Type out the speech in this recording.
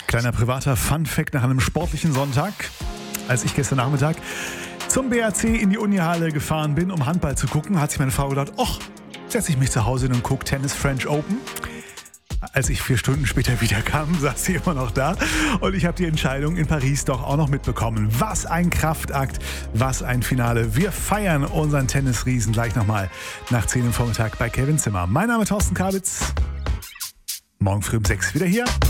Kleiner privater Fun-Fact nach einem sportlichen Sonntag. Als ich gestern Nachmittag zum BAC in die Unihalle gefahren bin, um Handball zu gucken, hat sich meine Frau gedacht, setze ich mich zu Hause hin und gucke Tennis French Open. Als ich 4 Stunden später wiederkam, saß sie immer noch da und ich habe die Entscheidung in Paris doch auch noch mitbekommen. Was ein Kraftakt, was ein Finale. Wir feiern unseren Tennisriesen gleich nochmal nach 10 Uhr Vormittag bei Kevin Zimmer. Mein Name ist Thorsten Kabitz. Morgen früh um 6 wieder hier.